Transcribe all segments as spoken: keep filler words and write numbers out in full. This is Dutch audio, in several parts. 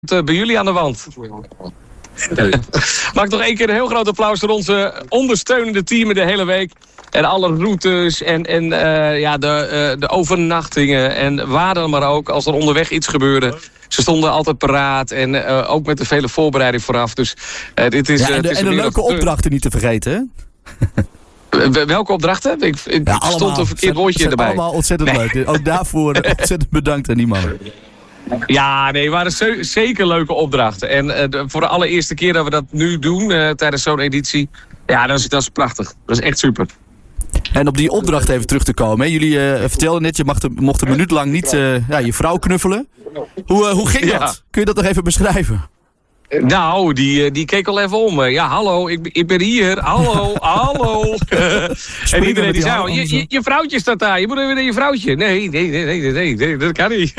uh, bij jullie aan de wand. Maak nog één keer een heel groot applaus voor onze ondersteunende teamen de hele week. En alle routes en, en uh, ja, de, uh, de overnachtingen en waar dan maar ook. Als er onderweg iets gebeurde. Ze stonden altijd paraat en uh, ook met de vele voorbereiding vooraf. Dus uh, dit is... Ja, en de, uh, het is en de leuke opdrachten niet te vergeten, hè? Welke opdrachten? Ik, ik ja, stond allemaal, een verkeerd woordje erbij. Allemaal ontzettend nee. leuk. Ook daarvoor ontzettend bedankt aan die mannen. Ja, nee, het waren ze- zeker leuke opdrachten. En uh, de, voor de allereerste keer dat we dat nu doen, uh, tijdens zo'n editie... Ja, dat is, dat is prachtig. Dat is echt super. En op die opdracht even terug te komen. Hè. Jullie uh, vertelden net, je mocht, mocht een minuut lang niet uh, ja, je vrouw knuffelen. Hoe, uh, hoe ging dat? Ja. Kun je dat nog even beschrijven? Nou, die, die keek al even om. Ja, hallo, ik, ik ben hier. Hallo, hallo. En iedereen die zei, je, je, je vrouwtje staat daar. Je moet even naar je vrouwtje. Nee, nee, nee, nee, nee, nee dat kan niet.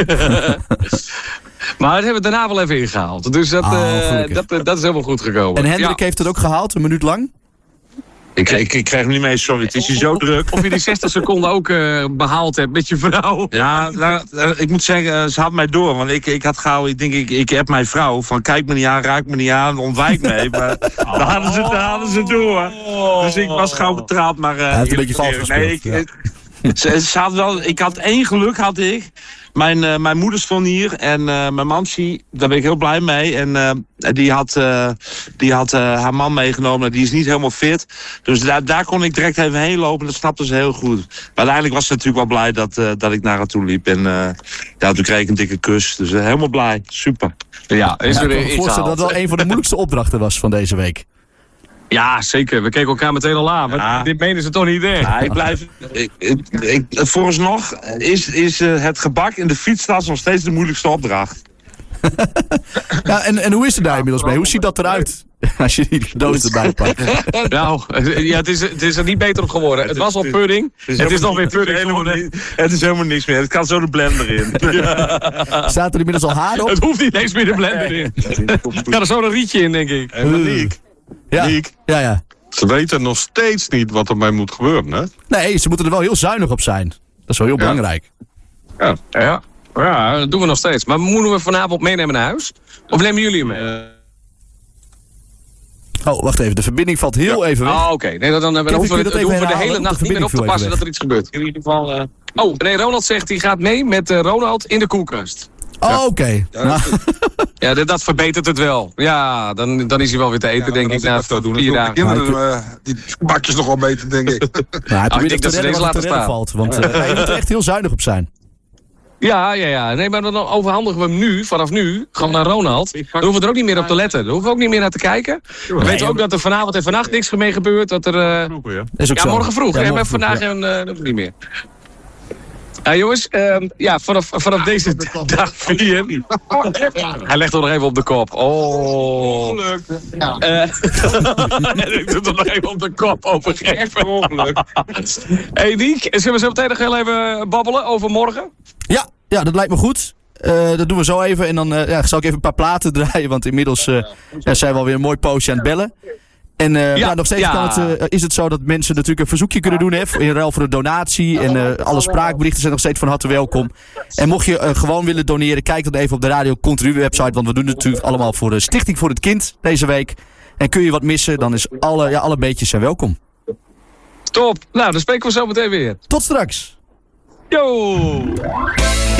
Maar dat hebben we daarna wel even ingehaald. Dus dat, oh, uh, dat, dat is helemaal goed gekomen. En Hendrik ja. heeft het ook gehaald, een minuut lang? Ik, ik, ik krijg hem niet mee, sorry. Het is hier zo druk. Of je die zestig seconden ook uh, behaald hebt met je vrouw. Ja, nou, ik moet zeggen, ze had mij door. Want ik, ik had gauw, ik denk, ik, ik heb mijn vrouw. Van kijk me niet aan, raak me niet aan, ontwijk me. Maar oh. daar, hadden ze, daar hadden ze door. Dus ik was gauw betrapt. Maar, uh, Hij heeft een beetje vals gespeeld. Nee, ik, ja. ze, ze had wel, ik had één geluk, had ik. Mijn, uh, mijn moeder stond hier en uh, mijn mamsie, daar ben ik heel blij mee. En uh, die had, uh, die had uh, haar man meegenomen, die is niet helemaal fit. Dus daar, daar kon ik direct even heen lopen, dat snapte ze heel goed. Maar uiteindelijk was ze natuurlijk wel blij dat, uh, dat ik naar haar toe liep. En uh, ja, toen kreeg ik een dikke kus, dus uh, helemaal blij, super. Ja, is er ja, ik kan me voorstellen dat wel een van de moeilijkste opdrachten was van deze week. Ja, zeker. We keken elkaar meteen al aan. Maar ja. Dit menen ze toch niet echt. Ja, ik blijf... ik, ik, ik, vooralsnog is, is uh, het gebak in de fietstas nog steeds de moeilijkste opdracht. Ja, en, en hoe is het daar inmiddels mee? Hoe ziet dat eruit? Als je die doos erbij pakt. Nou, ja, het, is, het is er niet beter op geworden. Het was al pudding. Het is, het is nog weer pudding geworden. Het is helemaal niks meer. Het kan zo de blender in. Ja. Staat er inmiddels al haar op? Het hoeft niet eens meer de blender in. Er kan er zo een rietje in, denk ik. En dan Niek. Ja. Niek. Ja, ja. Ze weten nog steeds niet wat ermee moet gebeuren, hè? Nee, ze moeten er wel heel zuinig op zijn. Dat is wel heel ja. belangrijk. Ja. Ja. Ja, dat doen we nog steeds. Maar moeten we vanavond meenemen naar huis? Of nemen jullie hem mee? Uh... Oh, wacht even. De verbinding valt heel ja. even weg. Oh, oké. Okay. Nee, dan, dan, dan Kijk, hoeven we, dat dan hoeven we de hele de nacht niet meer op te passen dat er iets gebeurt. In ieder geval... Uh... Oh, nee, Ronald zegt hij gaat mee met uh, Ronald in de koelkast. Oh, ja. oké. Okay. Ja, ja, dat, dat verbetert het wel. Ja, dan, dan is hij wel weer te eten, ja, denk ik, na vier dagen. Kinderen, uh, die bakjes nog wel beter, denk ik. Nou, hij probeert oh, dat ze deze laten staan. Valt, want uh, hij moet er echt heel zuinig op zijn. Ja, ja, ja. Nee, maar dan overhandigen we hem nu, vanaf nu, gewoon naar Ronald. Dan hoeven we er ook niet meer op te letten. Dan hoeven we ook niet meer naar te kijken. We nee, weten ook dat er vanavond en vannacht niks mee gebeurt. Dat er, uh... vroeger, ja. Is ook ja, zo. Morgen vroeg. Ja, morgen vroeg, vandaag ja. en, uh, niet meer. Ja, jongens, um, ja, vanaf, vanaf ja, deze dag vier. Hij legt er nog even op de kop. Oh. Ongeluk. Ja. Uh, ik doe er nog even op de kop overgeven. Echt een ongeluk. Hey Niek, zullen we zo meteen nog heel even babbelen over morgen? Ja, ja, dat lijkt me goed. Uh, dat doen we zo even. En dan uh, ja, zal ik even een paar platen draaien. Want inmiddels uh, ja, zijn we alweer een mooi poosje aan het bellen. En uh, ja, ja, nog steeds ja. kan het, uh, is het zo dat mensen natuurlijk een verzoekje kunnen doen. Hè, in ruil voor een donatie. En uh, alle spraakberichten zijn nog steeds van harte welkom. En mocht je uh, gewoon willen doneren, kijk dan even op de Radio Continu website. Want we doen het natuurlijk allemaal voor de Stichting voor het Kind deze week. En kun je wat missen, dan is alle, ja, alle beetjes zijn welkom. Top. Nou, dan spreken we zo meteen weer. Tot straks. Yo!